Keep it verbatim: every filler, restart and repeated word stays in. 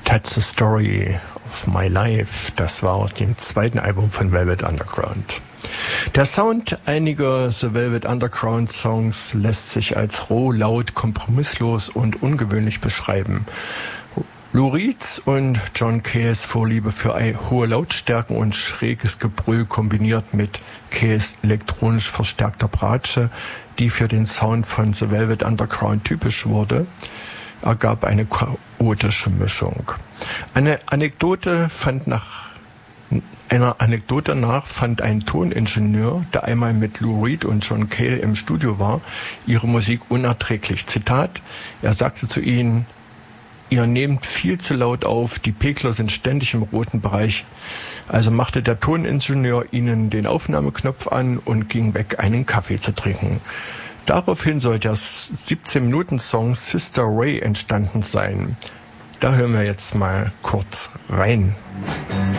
That's the Story of My Life. Das war aus dem zweiten Album von Velvet Underground. Der Sound einiger The Velvet Underground Songs lässt sich als roh, laut, kompromisslos und ungewöhnlich beschreiben. Lou Reeds und John Cays Vorliebe für hohe Lautstärken und schräges Gebrüll kombiniert mit Cays elektronisch verstärkter Bratsche, die für den Sound von The Velvet Underground typisch wurde, ergab eine chaotische Mischung. Eine Anekdote fand nach Einer Anekdote nach fand ein Toningenieur, der einmal mit Lou Reed und John Cale im Studio war, ihre Musik unerträglich. Zitat, er sagte zu ihnen: Ihr nehmt viel zu laut auf, die Pegler sind ständig im roten Bereich. Also machte der Toningenieur ihnen den Aufnahmeknopf an und ging weg, einen Kaffee zu trinken. Daraufhin soll der siebzehn-Minuten-Song Sister Ray entstanden sein. Da hören wir jetzt mal kurz rein.